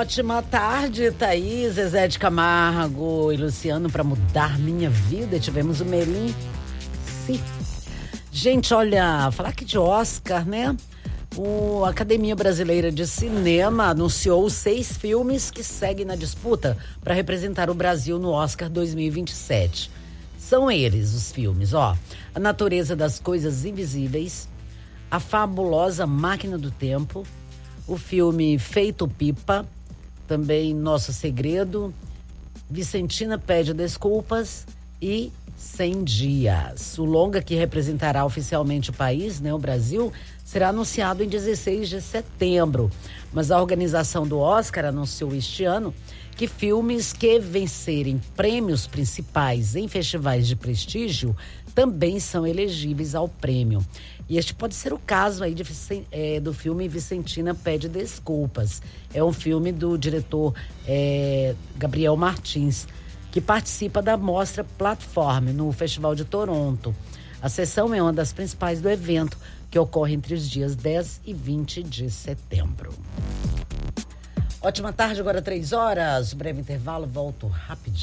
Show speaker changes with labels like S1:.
S1: ótima tarde, Thaís, Zezé de Camargo e Luciano, para mudar minha vida. Tivemos o Melim. Sim. Gente, olha, falar aqui de Oscar, né? A Academia Brasileira de Cinema anunciou 6 filmes que seguem na disputa para representar o Brasil no Oscar 2027. São eles os filmes, ó. A Natureza das Coisas Invisíveis, A Fabulosa Máquina do Tempo, o filme Feito Pipa, também Nosso Segredo, Vicentina Pede Desculpas e 100 Dias. O longa que representará oficialmente o país, né, o Brasil, será anunciado em 16 de setembro. Mas a organização do Oscar anunciou este ano que filmes que vencerem prêmios principais em festivais de prestígio também são elegíveis ao prêmio. E este pode ser o caso aí do filme Vicentina Pede Desculpas. É um filme do diretor Gabriel Martins, que participa da mostra Platform no Festival de Toronto. A sessão é uma das principais do evento, que ocorre entre os dias 10 e 20 de setembro. Ótima tarde, agora 3 horas. Breve intervalo, volto rapidinho.